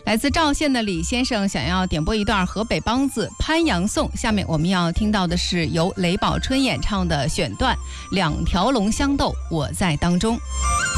来自赵县的李先生想要点播一段河北梆子《潘阳颂》，下面我们要听到的是由雷宝春演唱的选段《两条龙相斗，我在当中》。